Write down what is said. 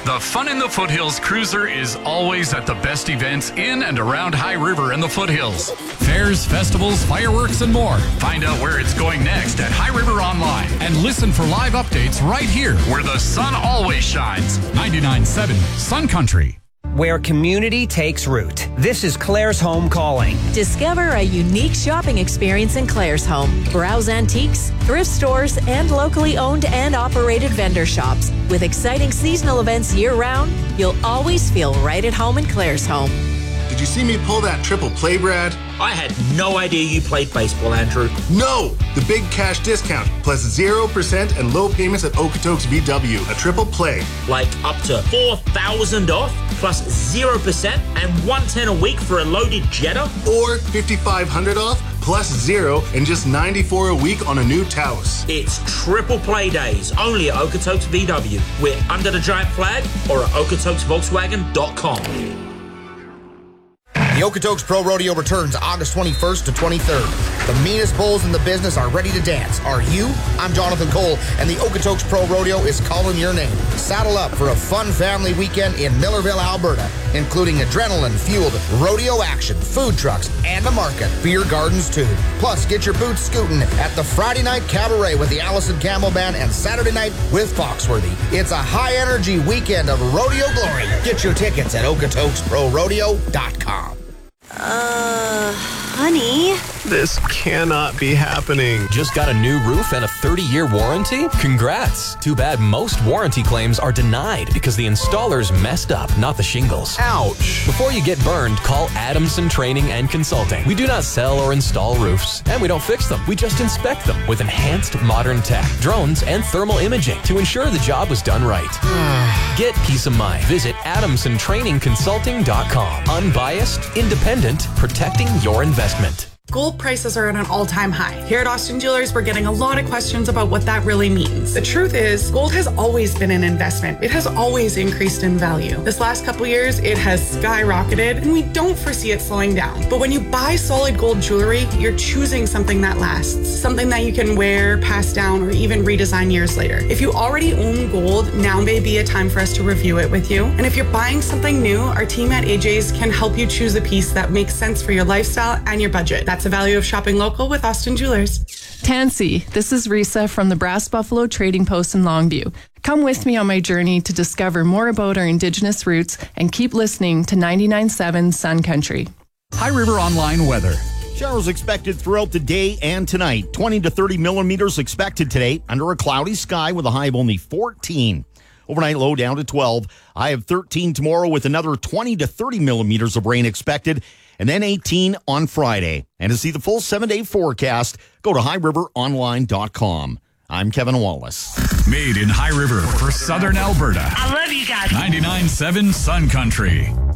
The Fun in the Foothills Cruiser is always at the best events in and around High River and the Foothills. Fairs, festivals, fireworks, and more. Find out where it's going next at High River Online. And listen for live updates right here, where the sun always shines. 99.7 Sun Country. Where community takes root. This is Claire's Home calling. Discover a unique shopping experience in Claire's Home. Browse antiques, thrift stores, and locally owned and operated vendor shops. With exciting seasonal events year-round, you'll always feel right at home in Claire's Home. Did you see me pull that triple play, Brad? I had no idea you played baseball, Andrew. No! The big cash discount, plus 0% and low payments at Okotoks VW. A triple play. Like up to $4,000 off, plus 0% and $110 a week for a loaded Jetta? Or $5,500 off, plus 0 and just $94 a week on a new Taos. It's triple play days, only at Okotoks VW. We're under the giant flag or at OkotoksVolkswagen.com. The Okotoks Pro Rodeo returns August 21st to 23rd. The meanest bulls in the business are ready to dance. Are you? I'm Jonathan Cole, and the Okotoks Pro Rodeo is calling your name. Saddle up for a fun family weekend in Millerville, Alberta, including adrenaline-fueled rodeo action, food trucks, and a market. Beer gardens, too. Plus, get your boots scooting at the Friday night cabaret with the Allison Campbell Band and Saturday night with Foxworthy. It's a high-energy weekend of rodeo glory. Get your tickets at OkotoksProRodeo.com. Honey? This cannot be happening. Just got a new roof and a 30-year warranty? Congrats. Too bad most warranty claims are denied because the installers messed up, not the shingles. Ouch. Before you get burned, call Adamson Training and Consulting. We do not sell or install roofs, and we don't fix them. We just inspect them with enhanced modern tech, drones, and thermal imaging to ensure the job was done right. Get peace of mind. Visit AdamsonTrainingConsulting.com. Unbiased, independent, protecting your investment. Gold prices are at an all-time high. Here at Austin Jewelers, we're getting a lot of questions about what that really means. The truth is, gold has always been an investment. It has always increased in value. This last couple years, it has skyrocketed, and we don't foresee it slowing down. But when you buy solid gold jewelry, you're choosing something that lasts, something that you can wear, pass down, or even redesign years later. If you already own gold, now may be a time for us to review it with you. And if you're buying something new, our team at AJ's can help you choose a piece that makes sense for your lifestyle and your budget. That's the value of shopping local with Austin Jewelers. Tansy, this is Risa from the Brass Buffalo Trading Post in Longview. Come with me on my journey to discover more about our Indigenous roots and keep listening to 99.7 Sun Country. High River Online weather. Showers expected throughout the day and tonight. 20 to 30 millimeters expected today under a cloudy sky with a high of only 14. Overnight low down to 12. High of 13 tomorrow with another 20 to 30 millimeters of rain expected. And then 18 on Friday. And to see the full 7-day forecast, go to highriveronline.com. I'm Kevin Wallace. Made in High River for Southern Alberta. I love you guys. 99.7 Sun Country.